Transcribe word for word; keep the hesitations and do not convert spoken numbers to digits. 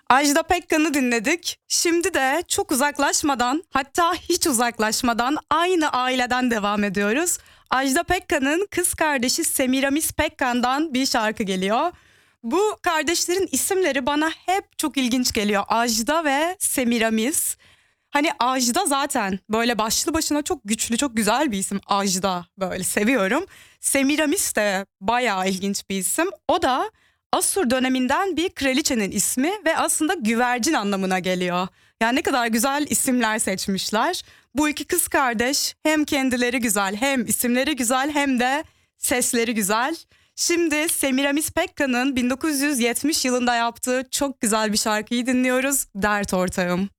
Ajda Pekkan'ı dinledik. Şimdi de çok uzaklaşmadan, hatta hiç uzaklaşmadan aynı aileden devam ediyoruz. Ajda Pekkan'ın kız kardeşi Semiramis Pekkan'dan bir şarkı geliyor. Bu kardeşlerin isimleri bana hep çok ilginç geliyor. Ajda ve Semiramis. Hani Ajda zaten böyle başlı başına çok güçlü, çok güzel bir isim. Ajda, böyle seviyorum. Semiramis de bayağı ilginç bir isim. O da Asur döneminden bir kraliçenin ismi ve aslında güvercin anlamına geliyor. Yani ne kadar güzel isimler seçmişler. Bu iki kız kardeş hem kendileri güzel, hem isimleri güzel, hem de sesleri güzel. Şimdi Semiramis Pekkan'ın bin dokuz yüz yetmiş yılında yaptığı çok güzel bir şarkıyı dinliyoruz. Dert Ortağım.